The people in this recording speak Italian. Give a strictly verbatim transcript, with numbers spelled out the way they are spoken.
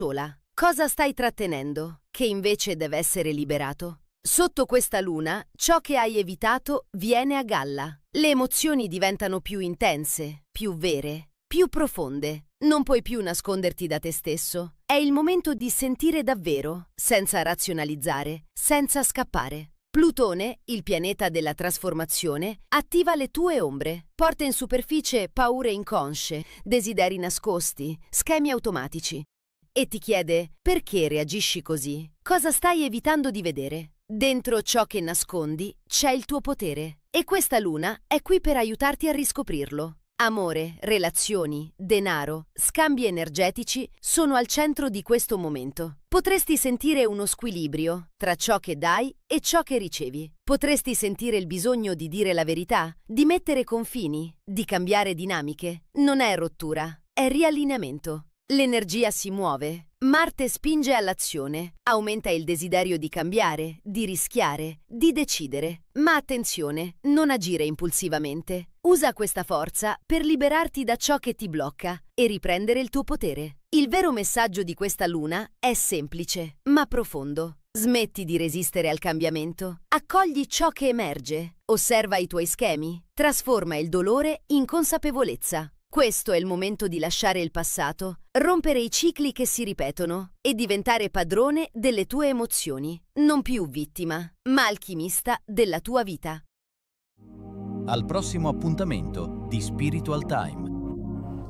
sola. Cosa stai trattenendo, che invece deve essere liberato? Sotto questa luna, ciò che hai evitato viene a galla. Le emozioni diventano più intense, più vere, più profonde. Non puoi più nasconderti da te stesso. È il momento di sentire davvero, senza razionalizzare, senza scappare. Plutone, il pianeta della trasformazione, attiva le tue ombre, porta in superficie paure inconsce, desideri nascosti, schemi automatici. E ti chiede: perché reagisci così? Cosa stai evitando di vedere? Dentro ciò che nascondi c'è il tuo potere. E questa luna è qui per aiutarti a riscoprirlo. Amore, relazioni, denaro, scambi energetici sono al centro di questo momento. Potresti sentire uno squilibrio tra ciò che dai e ciò che ricevi. Potresti sentire il bisogno di dire la verità, di mettere confini, di cambiare dinamiche. Non è rottura, è riallineamento. L'energia si muove, Marte spinge all'azione, aumenta il desiderio di cambiare, di rischiare, di decidere. Ma attenzione, non agire impulsivamente. Usa questa forza per liberarti da ciò che ti blocca e riprendere il tuo potere. Il vero messaggio di questa luna è semplice, ma profondo. Smetti di resistere al cambiamento. Accogli ciò che emerge. Osserva i tuoi schemi. Trasforma il dolore in consapevolezza. Questo è il momento di lasciare il passato, rompere i cicli che si ripetono e diventare padrone delle tue emozioni, non più vittima, ma alchimista della tua vita. Al prossimo appuntamento di Spiritual Time.